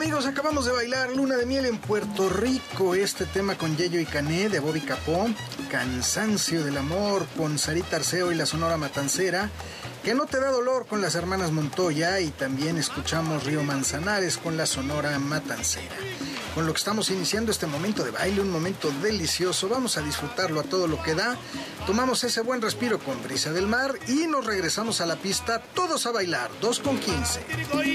amigos, acabamos de bailar Luna de Miel en Puerto Rico. Este tema con Yeyo y Cané de Bobby Capó. Cansancio del Amor con Sarita Arceo y la Sonora Matancera. Que no te da dolor con las hermanas Montoya. Y también escuchamos Río Manzanares con la Sonora Matancera. Con lo que estamos iniciando este momento de baile, un momento delicioso. Vamos a disfrutarlo a todo lo que da. Tomamos ese buen respiro con Brisa del Mar y nos regresamos a la pista, todos a bailar, 2:15.